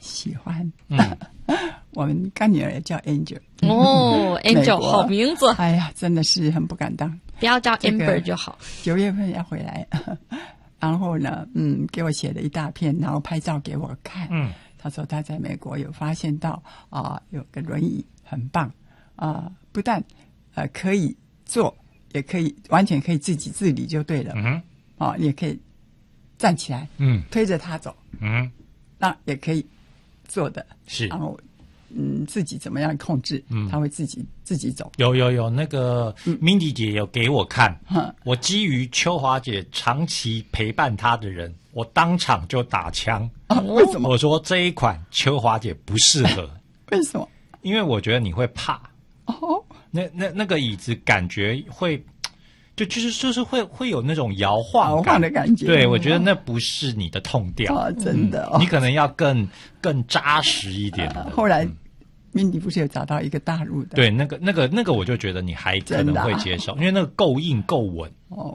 喜欢。我们干女儿也叫 Angel。 Angel 好名字。 哎呀，真的是很不敢当。 不要叫 Amber 就好。 9月份要回来，然后呢，给我写了一大片，然后拍照给我看。他说他在美国有发现到有个轮椅很棒不但可以坐，也可以完全可以自己自理就对了。你也可以站起来，推着他走，那也可以坐的， 是， 然后自己怎么样控制，他会自己走。 有那个Mindy 姐有给我看，我基于秋华姐长期陪伴她的人，我当场就打枪。 为什么？ 我说这一款秋华姐不适合。 为什么？ 因为我觉得你会怕。那个椅子感觉会。就是会有那种摇晃的感觉。 对，我觉得那不是你的痛调。 真的。 你可能要更扎实一点。 后来Mindy不是有找到一个大陆的？ 对，那个我就觉会还可能会接受，因为那个够硬够稳。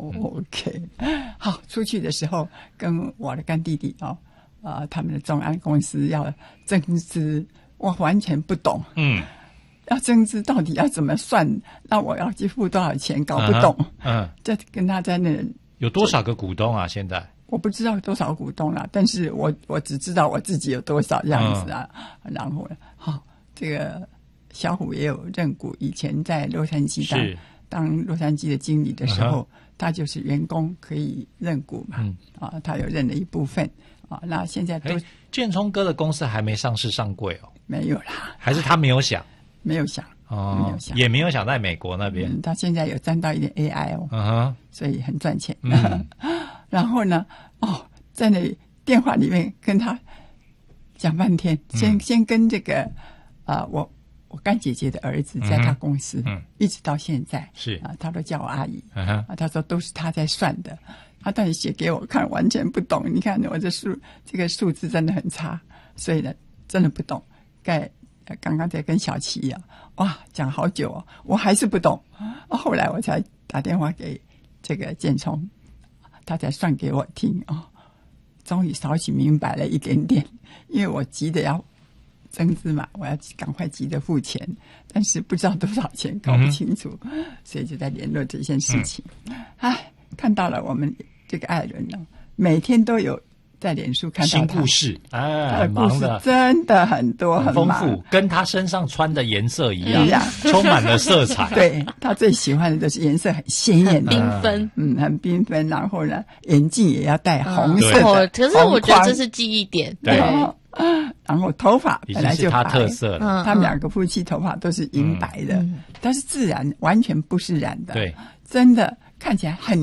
OK。好，出去的时候跟我的干弟弟他们的中安公司要增资，我完全不懂。要增资到底要怎么算？那我要去付多少钱？搞不懂。这跟他在那有多少个股东啊？现在我不知道多少股东啦，但是我只知道我自己有多少样子啊。然后这个小虎也有认股，以前在洛杉矶当洛杉矶的经理的时候，他就是员工可以认股嘛。他有认了一部分那现在都建聪哥的公司还没上市上柜哦？ 没有啦， 还是他没有想？ 没有想也没有想在美国那边。 他现在有沾到一点 AI 所以很赚钱。然后呢，在那电话里面跟他讲半天，先跟这个我干姐姐的儿子在他公司，一直到现在是他都叫我阿姨。他说都是他在算的，他到底写给我看完全不懂。你看我这个数字真的很差，所以呢真的不懂。刚刚在跟小琪讲好久我还是不懂。后来我才打电话给这个建聪，他才算给我听终于少许明白了一点点。因为我急着要增资嘛，我要赶快急着付钱，但是不知道多少钱，搞不清楚，所以就在联络这件事情。看到了我们这个艾伦呢，每天都有在脸书看到新故事， 他的故事真的很多， 很丰富，跟他身上穿的颜色一样，充满了色彩。 对，他最喜欢的就是颜色很鲜艳的， 缤纷， 很缤纷。然后呢，眼镜也要戴红色的， 可是我觉得这是记忆点。 对，然后头发本来就白， 已经是他特色了。 他们两个夫妻头发都是银白的，但是自然完全不是染的， 对， 真的看起来很